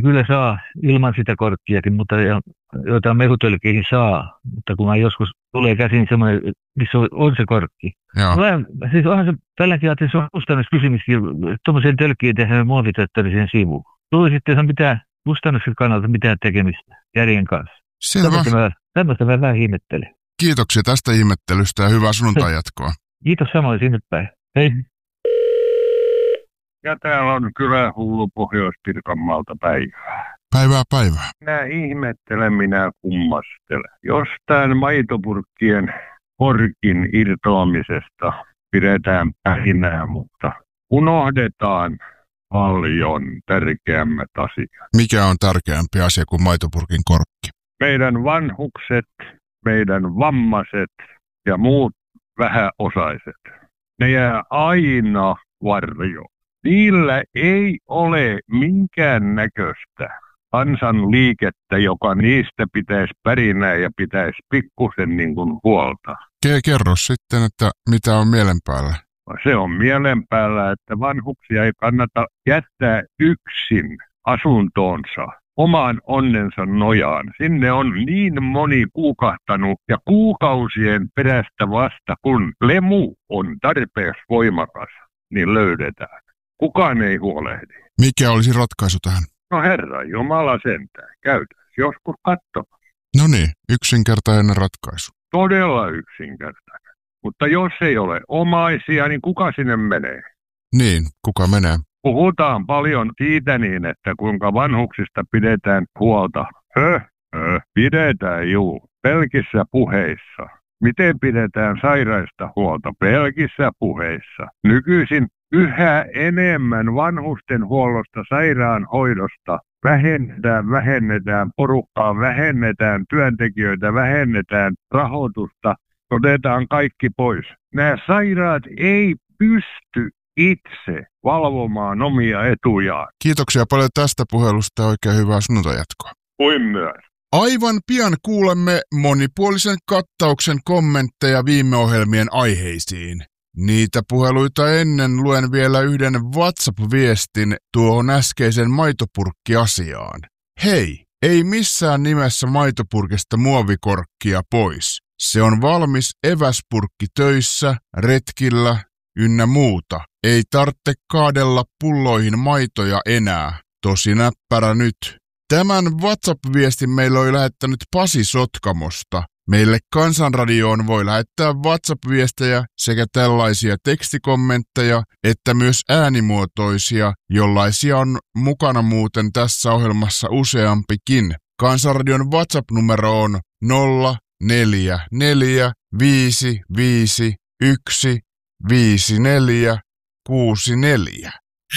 kyllä saa ilman sitä korttiakin, mutta joita mehutölkeihin saa. Mutta kun mä joskus tulee käsiin semmoinen, missä on se kortti. Siis onhan se tälläkin että se on kustannuskysymyskin. Tuommoiseen tölkkiin tehdään muovitöttöriseen sivuun. Tuli sitten, jos on kustannuksen kannalta mitään tekemistä järjen kanssa. Selvä. Tämmöistä mä vähän ihmettelen. Kiitoksia tästä ihmettelystä ja hyvää sunnuntai jatkoa. Kiitos samoin sinne päin. Hei. Ja täällä on kylähullu Pohjois-Pirkanmaalta päivää. Päivää. Minä ihmettelen, minä kummastelen. Jostain maitopurkkien korkin irtoamisesta pidetään pähinää, mutta unohdetaan paljon tärkeämmät asiat. Mikä on tärkeämpi asia kuin maitopurkin korkki? Meidän vanhukset, meidän vammaiset ja muut vähäosaiset. Ne jää aina varjoon. Niillä ei ole minkään näköistä kansanliikettä, joka niistä pitäisi pärinää ja pitäisi pikkusen niin kuin huolta. Kerro sitten, että mitä on mielen päällä. Se on mielen päällä, että vanhuksia ei kannata jättää yksin asuntoonsa omaan onnensa nojaan. Sinne on niin moni kuukahtanut ja kuukausien perästä vasta, kun lemu on tarpeeksi voimakas, niin löydetään. Kukaan ei huolehdi. Mikä olisi ratkaisu tähän? No Herra Jumala sentään, käytäisi joskus katsomassa. No niin, yksinkertainen ratkaisu. Todella yksinkertainen. Mutta jos ei ole omaisia, niin kuka sinne menee? Niin, kuka menee? Puhutaan paljon siitä niin, että kuinka vanhuksista pidetään huolta. Pidetään juu, pelkissä puheissa. Miten pidetään sairaista huolta? Pelkissä puheissa. Nykyisin yhä enemmän vanhustenhuollosta, sairaanhoidosta vähennetään porukkaa, vähennetään työntekijöitä, vähennetään rahoitusta, otetaan kaikki pois. Nämä sairaat ei pysty itse valvomaan omia etujaan. Kiitoksia paljon tästä puhelusta ja oikein hyvää sunnuntajatkoa. Kuin myös. Aivan pian kuulemme monipuolisen kattauksen kommentteja viime ohjelmien aiheisiin. Niitä puheluita ennen luen vielä yhden WhatsApp-viestin tuohon äskeisen maitopurkkiasiaan. Hei, ei missään nimessä maitopurkista muovikorkkia pois. Se on valmis eväspurkki töissä, retkillä ynnä muuta. Ei tarvitse kaadella pulloihin maitoja enää. Tosi näppärä nyt. Tämän WhatsApp-viestin meillä oli lähettänyt Pasi Sotkamosta. Meille Kansanradioon voi lähettää WhatsApp-viestejä sekä tällaisia tekstikommentteja, että myös äänimuotoisia, jollaisia on mukana muuten tässä ohjelmassa useampikin. Kansanradion WhatsApp-numero on 044 551 5464.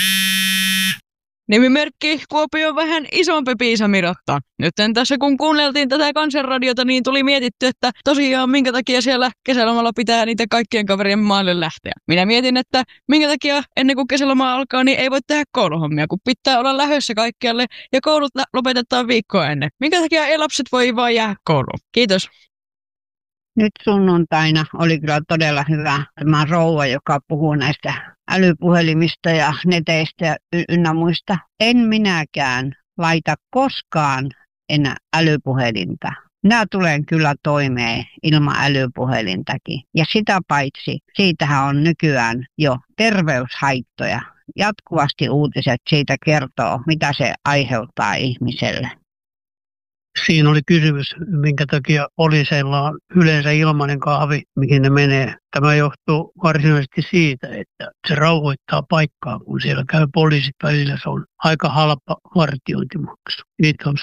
Nimimerkki Kuopio vähän isompi Piisa Mirotta. Nyt tässä kun kuunneltiin tätä Kansanradiota, niin tuli mietitty, että tosiaan minkä takia siellä kesälomalla pitää niitä kaikkien kaverien maalle lähteä. Minä mietin, että minkä takia ennen kuin kesäloma alkaa, niin ei voi tehdä kouluhommia, kun pitää olla lähdössä kaikkialle ja koulut lopetetaan viikkoa ennen. Minkä takia ei lapset voi vaan jäädä kouluun? Kiitos. Nyt sunnuntaina oli kyllä todella hyvä tämä rouva, joka puhuu näistä älypuhelimista ja neteistä ja ynnä muista. En minäkään laita koskaan enää älypuhelinta. Minä tulen kyllä toimeen ilman älypuhelintakin. Ja sitä paitsi, siitähän on nykyään jo terveyshaittoja. Jatkuvasti uutiset siitä kertoo, mitä se aiheuttaa ihmiselle. Siinä oli kysymys, minkä takia poliiseilla on yleensä ilmainen kahvi, mihin ne menee. Tämä johtuu varsinaisesti siitä, että se rauhoittaa paikkaa, kun siellä käy poliisit välillä. Se on aika halpa vartiointimaksu. Kiitos.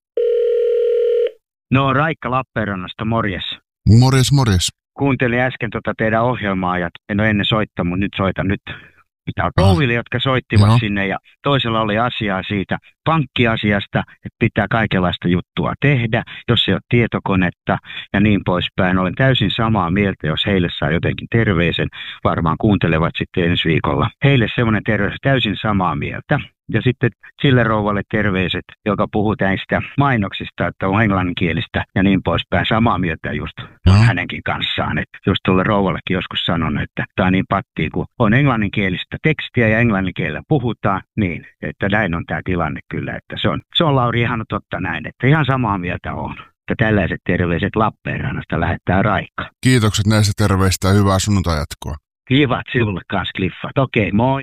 No Raikka Lappeenrannasta, morjes. Morjes. Kuuntelin äsken teidän ohjelmaa ja en ole ennen soittanut, mutta nyt soitan nyt. Rouville, jotka soittivat sinne ja toisella oli asiaa siitä pankkiasiasta, että pitää kaikenlaista juttua tehdä, jos ei ole tietokonetta ja niin poispäin. Olen täysin samaa mieltä, jos heille saa jotenkin terveisen, varmaan kuuntelevat sitten ensi viikolla. Heille semmoinen terveys täysin samaa mieltä. Ja sitten sille rouvalle terveiset, joka puhuu näistä mainoksista, että on englanninkielistä ja niin poispäin. Samaa mieltä just hänenkin kanssaan. Et just tuolle rouvallekin joskus sanon, että tämä on niin pattia, kun on englanninkielistä tekstiä ja englanninkielellä puhutaan, niin että näin on tämä tilanne kyllä. Että se on Lauri ihan totta näin, että ihan samaa mieltä on. Tällaiset terveiset Lappeenrannasta lähettää Raikka. Kiitokset näistä terveistä ja hyvää sunnuntai-jatkoa. Kivat sinulle kanssa, Cliffat. Okei, moi.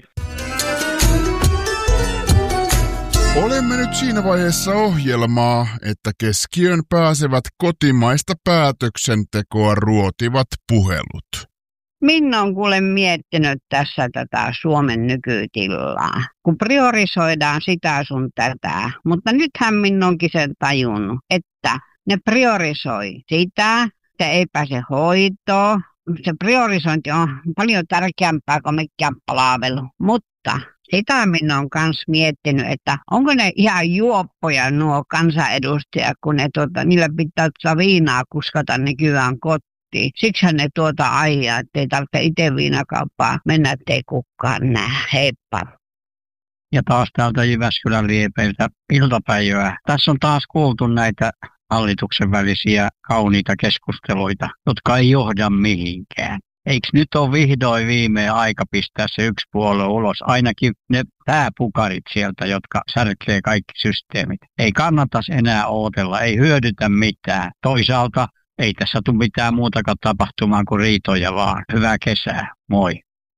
Olemme nyt siinä vaiheessa ohjelmaa, että keskiöön pääsevät kotimaista päätöksentekoa ruotivat puhelut. Minä olen kuule miettinyt tässä tätä Suomen nykytilaa, kun priorisoidaan sitä sun tätä. Mutta nythän minä onkin sen tajunnut, että ne priorisoi sitä, että ei pääse hoitoon. Se priorisointi on paljon tärkeämpää kuin mikään palvelu. Mutta sitä minä olen myös miettinyt, että onko ne ihan juoppoja nuo kansanedustajat, kun ne niillä pitää viinaa kuskata nykyään kotiin. Siksihän ne ajaa, ettei tarvitse itse viinakauppaa mennä, ettei kukaan näe. Heippa. Ja taas täältä Jyväskylän liepeiltä iltapäivää. Tässä on taas kuultu näitä hallituksen välisiä kauniita keskusteluita, jotka ei johda mihinkään. Eikö nyt ole vihdoin viimein aika pistää se yksi puolue ulos? Ainakin ne pääpukarit sieltä, jotka särkee kaikki systeemit. Ei kannattaisi enää ootella, ei hyödytä mitään. Toisaalta ei tässä tule mitään muutakaan tapahtumaan kuin riitoja vaan. Hyvää kesää, moi.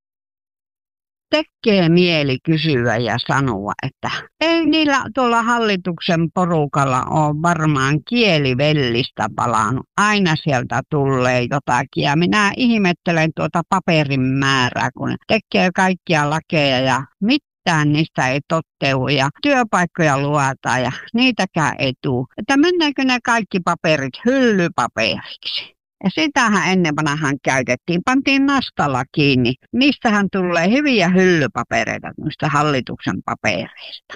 Tekee mieli kysyä ja sanoa, että ei niillä tuolla hallituksen porukalla ole varmaan kielivellistä palannut. Aina sieltä tulee jotakin ja minä ihmettelen tuota paperin määrää, kun tekee kaikkia lakeja ja mitään niistä ei toteudu ja työpaikkoja luotaan ja niitäkään ei tule. Että mennäänkö ne kaikki paperit hyllypaperiksi? Ja sitähän ennen vanhaan käytettiin, pantiin nastalla kiinni. Niistähän tulee hyviä hyllypapereita noista hallituksen papereista.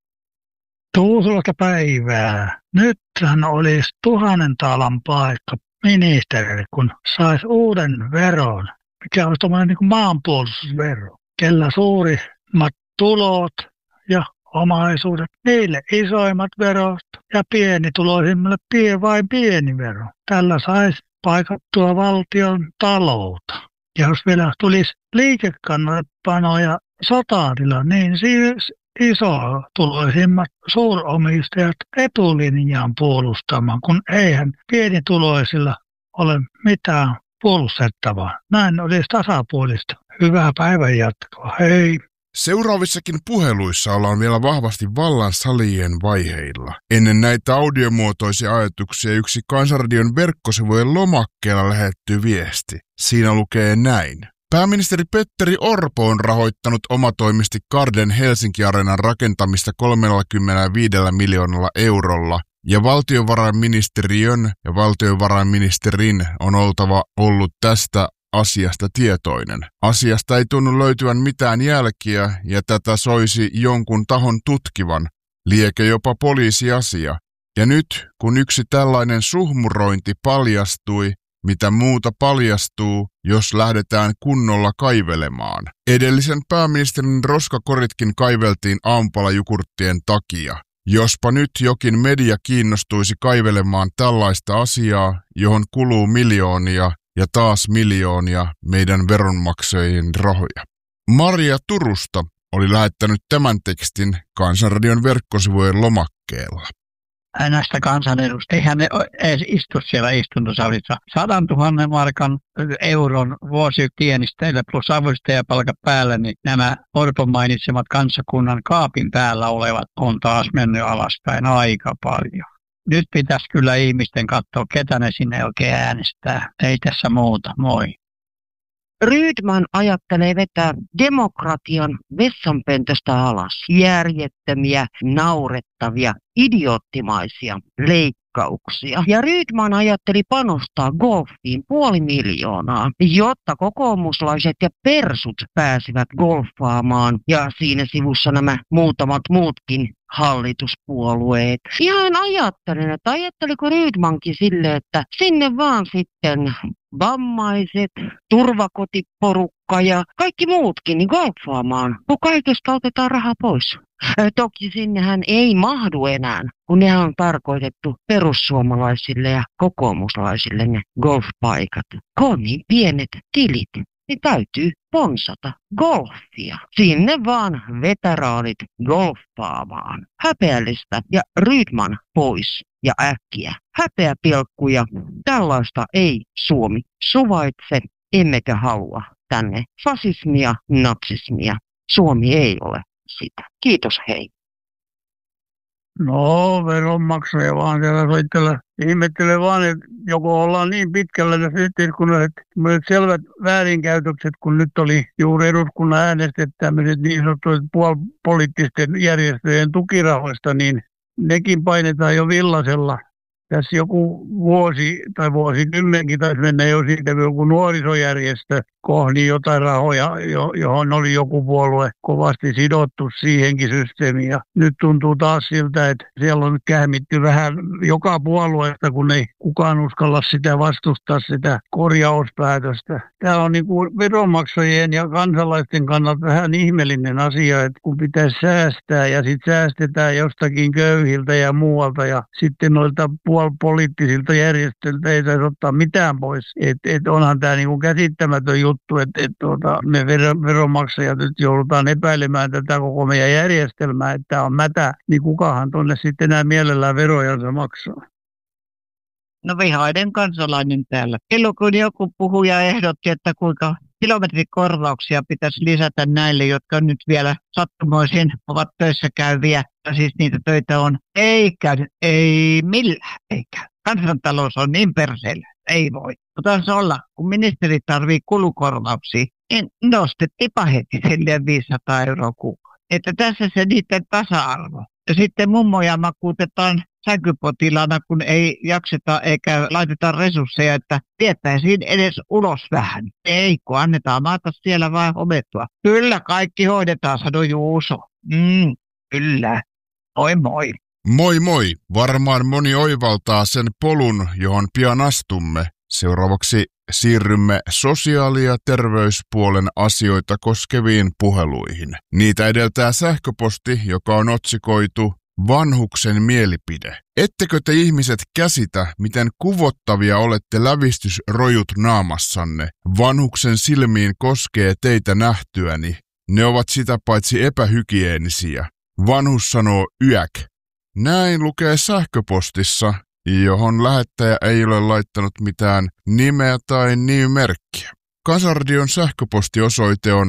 Tuusulka päivää. Nythän olisi 1000 taalan paikka ministerille, kun saisi uuden veron, mikä olisi tommoinen niin kuin maanpuolustusvero. Kellä suurimmat tulot ja omaisuudet, niille isoimmat verot ja pienituloisimmille vain pieni vero. Tällä saisi paikattua valtion taloutta. Ja jos vielä tulisi liikekannallepano ja sotatila, niin siis isotuloisimmat suuromistajat etulinjaan puolustamaan, kun eihän pienituloisilla ole mitään puolustettavaa. Näin olisi tasapuolista. Hyvää päivän jatkoa. Hei! Seuraavissakin puheluissa ollaan vielä vahvasti vallan salien vaiheilla. Ennen näitä audiomuotoisia ajatuksia yksi Kansanradion verkkosivujen lomakkeella lähetty viesti. Siinä lukee näin. Pääministeri Petteri Orpo on rahoittanut omatoimisesti Garden Helsinki-areenan rakentamista 35 miljoonalla eurolla. Ja valtiovarainministeriön ja valtiovarainministerin on oltava ollut tästä asiasta tietoinen. Asiasta ei tunnu löytyvän mitään jälkiä ja tätä soisi jonkun tahon tutkivan, liekö jopa poliisiasia. Ja nyt, kun yksi tällainen suhmurointi paljastui, mitä muuta paljastuu, jos lähdetään kunnolla kaivelemaan. Edellisen pääministerin roskakoritkin kaiveltiin aamupalajukurttien takia. Jospa nyt jokin media kiinnostuisi kaivelemaan tällaista asiaa, johon kuluu miljoonia ja taas miljoonia meidän veronmaksajien rahoja. Maria Turusta oli lähettänyt tämän tekstin Kansanradion verkkosivujen lomakkeella. Näistä kansanedustajista, eihän ne edes istu siellä istuntosalissa. 100 000 markan euron vuositienisteillä plus avustajapalkat päällä, niin nämä Orpon mainitsemat kansakunnan kaapin päällä olevat on taas mennyt alaspäin aika paljon. Nyt pitäisi kyllä ihmisten katsoa, ketä ne sinne oikein äänestää. Ei tässä muuta. Moi. Rydman ajattelee vetää demokratian vessanpöntöstä alas. Järjettömiä, naurettavia, idioottimaisia leikkauksia. Ja Rydman ajatteli panostaa golfiin 500 000, jotta kokoomuslaiset ja persut pääsivät golfaamaan. Ja siinä sivussa nämä muutamat muutkin hallituspuolueet. Ihan ajatteliko Rydmankin sille, että sinne vaan sitten vammaiset, turvakotiporukka Jukka ja kaikki muutkin niin golfaamaan, kun kaikesta otetaan rahaa pois. Toki sinnehän ei mahdu enää, kun ne on tarkoitettu perussuomalaisille ja kokoomuslaisille ne golfpaikat. Kun on niin pienet tilit, niin täytyy sponsata golfia. Sinne vaan veteraanit golfaamaan. Häpeällistä ja Rydman pois ja äkkiä. Häpeäpilkkuja. Tällaista ei Suomi suvaitse, emmekä halua tänne fasismia, natsismia. Suomi ei ole sitä. Kiitos, hei. No, veronmaksaja vaan siellä soittelee. Ihmettelee vaan, että joko ollaan niin pitkällä tässä yhteiskunnassa, että selvät väärinkäytökset, kun nyt oli juuri eduskunnan äänestet tämmöiset niin sanottuja puolipoliittisten järjestöjen tukirahoista, niin nekin painetaan jo villasella. Tässä joku vuosi tai vuosikymmenkin taisi mennä jo siitä, joku nuorisojärjestö kohni jotain rahoja, johon oli joku puolue kovasti sidottu siihenkin systeemiin. Ja nyt tuntuu taas siltä, että siellä on kähmitty vähän joka puolueesta, kun ei kukaan uskalla sitä vastustaa sitä korjauspäätöstä. Tämä on niin kuin veronmaksajien ja kansalaisten kannalta vähän ihmeellinen asia, että kun pitäisi säästää ja sitten säästetään jostakin köyhiltä ja muualta ja sitten noilta poliittisilta järjestöiltä ei saisi ottaa mitään pois. Et onhan tämä niinku käsittämätön juttu, että me veronmaksajat nyt joudutaan epäilemään tätä koko meidän järjestelmää, että tämä on mätä, niin kukahan tuonne sitten enää mielellään verojansa maksaa. No vihainen kansalainen täällä. Silloin kun joku puhuja ehdotti, että kuinka kilometrikorvauksia pitäisi lisätä näille, jotka nyt vielä sattumoisin ovat töissä käyviä, ja siis niitä töitä on. Ei millään, eikä. Kansantalous on niin perseellä, ei voi. Mutta se olla, kun ministeri tarvii kulukorvauksia, niin nostettiinpa heti silleen 500 € kuukausi. Että tässä se niiden tasa-arvo. Ja sitten mummoja makuutetaan sänkypotilaana, kun ei jakseta eikä laiteta resursseja, että viettäisiin edes ulos vähän. Ei, kun annetaan maata siellä vaan homettua. Kyllä, kaikki hoidetaan, sanoi Juuso. Kyllä. Moi moi. Moi moi. Varmaan moni oivaltaa sen polun, johon pian astumme. Seuraavaksi siirrymme sosiaali- ja terveyspuolen asioita koskeviin puheluihin. Niitä edeltää sähköposti, joka on otsikoitu Vanhuksen mielipide. Ettekö te ihmiset käsitä, miten kuvottavia olette lävistysrojut naamassanne? Vanhuksen silmiin koskee teitä nähtyäni. Ne ovat sitä paitsi epähygieenisiä. Vanhus sanoo yäk. Näin lukee sähköpostissa, johon lähettäjä ei ole laittanut mitään nimeä tai nimimerkkiä. Kansanradion sähköpostiosoite on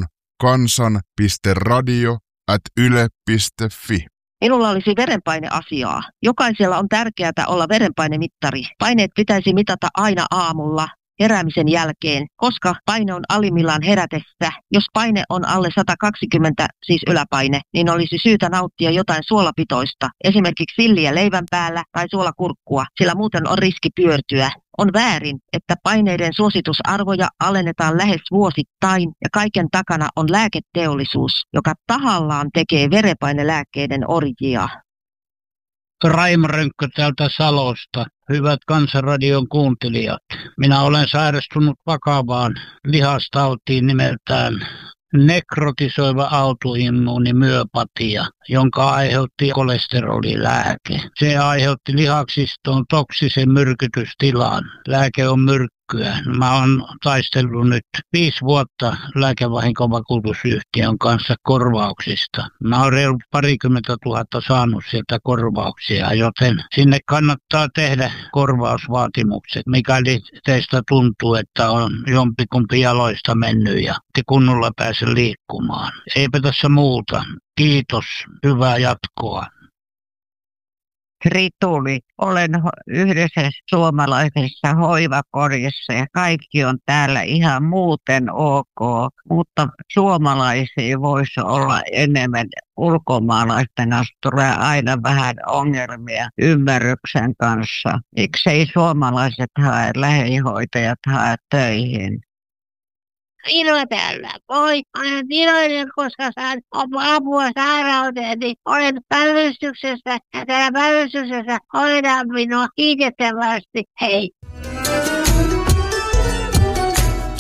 kansan.radio@yle.fi. Minulla olisi verenpaineasiaa. Jokaisella on tärkeää olla verenpainemittari. Paineet pitäisi mitata aina aamulla heräämisen jälkeen, koska paine on alimmillaan herätessä. Jos paine on alle 120, siis yläpaine, niin olisi syytä nauttia jotain suolapitoista, esimerkiksi silliä leivän päällä tai suolakurkkua, sillä muuten on riski pyörtyä. On väärin, että paineiden suositusarvoja alennetaan lähes vuosittain ja kaiken takana on lääketeollisuus, joka tahallaan tekee verenpainelääkkeiden orjia. Raimo Rönkkö täältä Salosta. Hyvät Kansanradion kuuntelijat. Minä olen sairastunut vakavaan lihastautiin nimeltään nekrotisoiva autoimmuunimyöpatia, jonka aiheutti kolesterolilääke. Se aiheutti lihaksistoon toksisen myrkytystilan. Lääke on myrkkyä. Mä oon taistellut nyt 5 vuotta lääkevahinkovakuutusyhtiön kanssa korvauksista. Mä oon reilut 20 000 saanut sieltä korvauksia, joten sinne kannattaa tehdä korvausvaatimukset, mikäli teistä tuntuu, että on jompikumpi jaloista mennyt ja te kunnolla pääse liikkumaan. Eipä tässä muuta. Kiitos. Hyvää jatkoa. Rituli, olen yhdessä suomalaisessa hoivakodissa ja kaikki on täällä ihan muuten ok, mutta suomalaisia voisi olla enemmän. Ulkomaalaisten kanssa tulee aina vähän ongelmia ymmärryksen kanssa. Miksei suomalaiset hae, lähihoitajat hae töihin? Minua täällä. Moi, olen iloinen, koska saan apua sairauteeni. Olen päivystyksessä ja täällä päivystyksessä hoidaan minua kiitettävästi. Hei.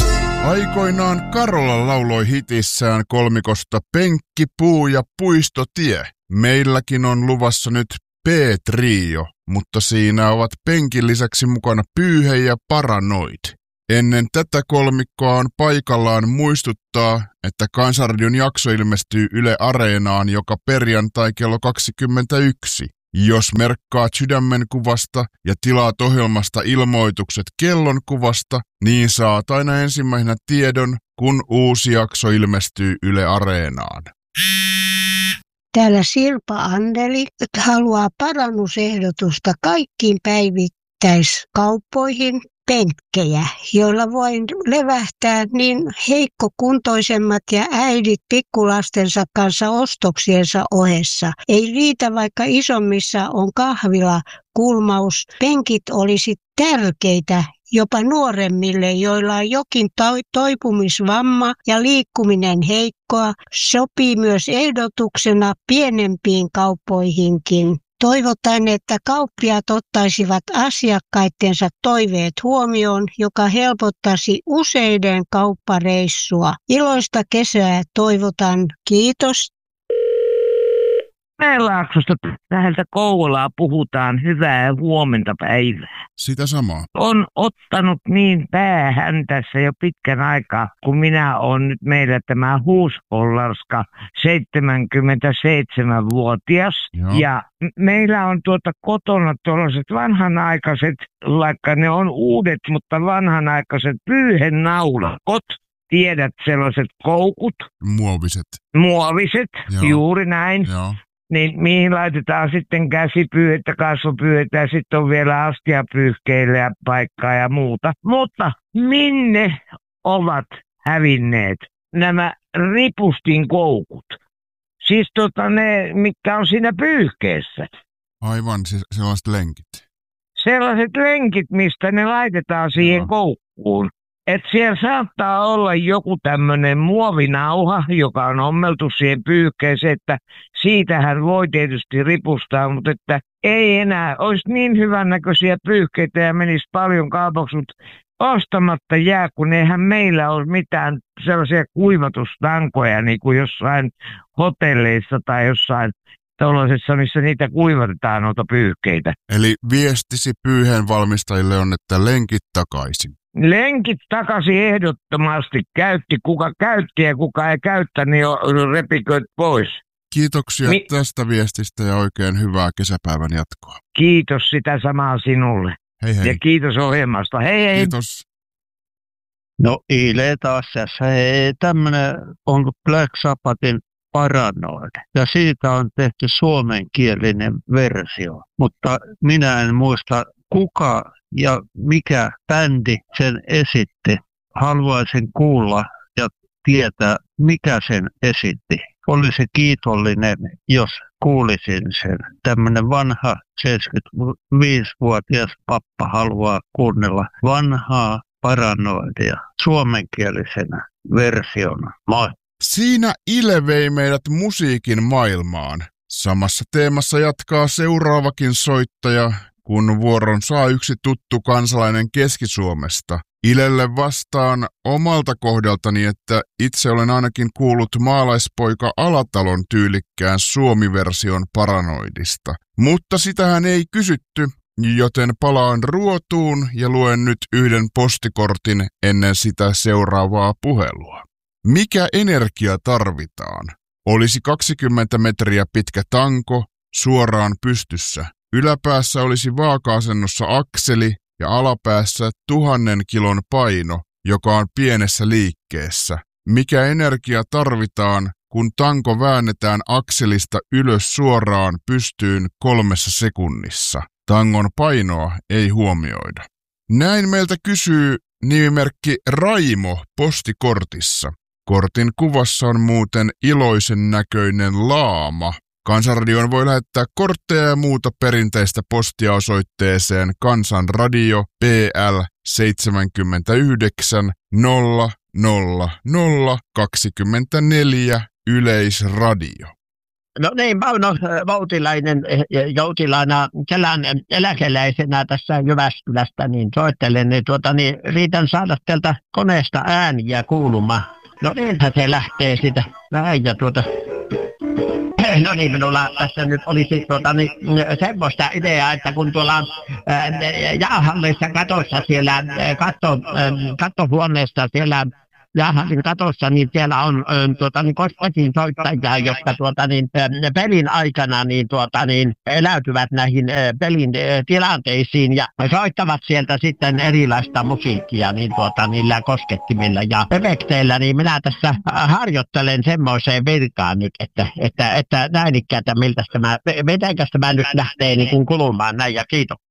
Aikoinaan Karola lauloi hitissään kolmikosta Penkki, puu ja puistotie. Meilläkin on luvassa nyt P-trio, mutta siinä ovat Penkin lisäksi mukana Pyyhe ja Paranoid. Ennen tätä kolmikkoa on paikallaan muistuttaa, että Kansanradion jakso ilmestyy Yle Areenaan joka perjantai kello 21. Jos merkkaat sydämenkuvasta ja tilaat ohjelmasta ilmoitukset kellonkuvasta, niin saat aina ensimmäisenä tiedon, kun uusi jakso ilmestyy Yle Areenaan. Täällä Sirpa Anneli haluaa parannusehdotusta kaikkiin päivittäiskauppoihin penkkejä, joilla voi levähtää niin heikkokuntoisemmat ja äidit pikkulastensa kanssa ostoksiensa ohessa. Ei riitä, vaikka isommissa on kahvila, kulmaus. Penkit olisi tärkeitä jopa nuoremmille, joilla on jokin toipumisvamma ja liikkuminen heikkoa. Sopii myös ehdotuksena pienempiin kauppoihinkin. Toivotaan, että kauppiaat ottaisivat asiakkaittensa toiveet huomioon, joka helpottaisi useiden kauppareissua. Iloista kesää toivotan. Kiitos. Mäenlaaksosta läheltä Kouvolaa puhutaan. Hyvää huomenta päivää. Sitä samaa. On ottanut niin päähän tässä jo pitkän aikaa, kun minä olen nyt meillä tämä huuspollarska 77-vuotias. Joo. Ja meillä on kotona tuollaiset vanhanaikaiset, vaikka ne on uudet, mutta vanhanaikaiset pyyhenaulakot. Tiedät, sellaiset koukut. Muoviset. Joo. Juuri näin. Joo. Niin mihin laitetaan sitten käsipyyhettä, kasvopyyhettä ja sitten on vielä astiapyyhkeille ja paikkaa ja muuta. Mutta minne ovat hävinneet nämä ripustin koukut? Siis ne, mitkä on siinä pyyhkeessä. Aivan, siis sellaiset lenkit. Sellaiset lenkit, mistä ne laitetaan siihen koukkuun. Että siellä saattaa olla joku tämmöinen muovinauha, joka on ommeltu siihen pyyhkeeseen, että siitähän voi tietysti ripustaa, mutta että ei enää. Olisi niin hyvännäköisiä pyyhkeitä ja menisi paljon kaupaksi, mutta ostamatta jää, kun eihän meillä ole mitään sellaisia kuivatustankoja niin kuin jossain hotelleissa tai jossain tuollaisessa, missä niitä kuivatetaan noita pyyhkeitä. Eli viestisi pyyheen valmistajille on, että lenkit takaisin. Lenkit takaisin ehdottomasti. Kuka käytti ja kuka ei käyttänyt, niin repiköt pois. Kiitoksia tästä viestistä ja oikein hyvää kesäpäivän jatkoa. Kiitos sitä samaa sinulle. Hei hei. Ja kiitos ohjelmasta. Hei hei. Kiitos. No Ile taas tässä. Hei, tämmönen on Black Sabbathin Paranoid. Ja siitä on tehty suomenkielinen versio. Mutta minä en muista kuka ja mikä bändi sen esitti. Haluaisin kuulla ja tietää, mikä sen esitti. Olisi kiitollinen, jos kuulisin sen. Tämmöinen vanha 75-vuotias pappa haluaa kuunnella vanhaa Paranoidia suomenkielisenä versiona. Moi! Siinä Ile vei meidät musiikin maailmaan. Samassa teemassa jatkaa seuraavakin soittaja, kun vuoron saa yksi tuttu kansalainen Keski-Suomesta. Ilelle vastaan omalta kohdaltani, että itse olen ainakin kuullut maalaispoika Alatalon tyylikkään suomiversion Paranoidista. Mutta sitähän ei kysytty, joten palaan ruotuun ja luen nyt yhden postikortin ennen sitä seuraavaa puhelua. Mikä energia tarvitaan? Olisi 20 metriä pitkä tanko suoraan pystyssä. Yläpäässä olisi vaaka-asennossa akseli ja alapäässä 1000 kilon paino, joka on pienessä liikkeessä. Mikä energia tarvitaan, kun tanko väännetään akselista ylös suoraan pystyyn 3 sekunnissa? Tangon painoa ei huomioida. Näin meiltä kysyy nimimerkki Raimo postikortissa. Kortin kuvassa on muuten iloisen näköinen laama. Kansanradioon voi lähettää kortteja ja muuta perinteistä postia osoitteeseen Kansanradio PL 79 000 24 Yleisradio. No niin, Mauno Voutilainen joutilaana Kelan eläkeläisenä tässä Jyväskylästä, niin soittelen, niin riitän saada teiltä koneesta ääniä kuulumaan. No niinhän se lähtee sitä vähän ja no niin, minulla tässä nyt olisi semmoista ideaa, että kun tuolla jäähallissa katossa siellä kattohuoneessa siellä jäähallin katossa, niin siellä on kotiin soittajia, jotka pelin aikana eläytyvät näihin pelin tilanteisiin ja soittavat sieltä sitten erilaista musiikkia niillä koskettimilla ja efekteillä, niin minä tässä harjoittelen semmoiseen virkaan nyt, että näin ikään, mitenkäs tämä nyt lähtee niin kulumaan näin ja kiitos.